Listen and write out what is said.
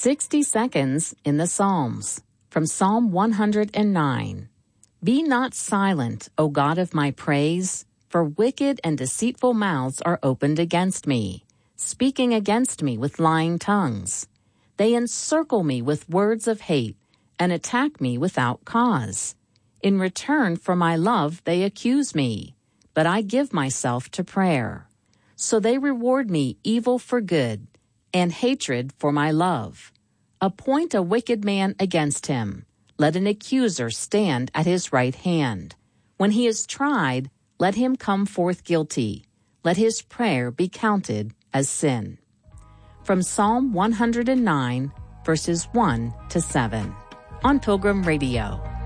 60 seconds in the Psalms, from Psalm 109. Be not silent, O God of my praise, for wicked and deceitful mouths are opened against me, speaking against me with lying tongues. They encircle me with words of hate and attack me without cause. In return for my love they accuse me, but I give myself to prayer. So they reward me evil for good, and hatred for my love. Appoint a wicked man against him. Let an accuser stand at his right hand. When he is tried, let him come forth guilty. Let his prayer be counted as sin. From Psalm 109, verses 1 to 7, on Pilgrim Radio.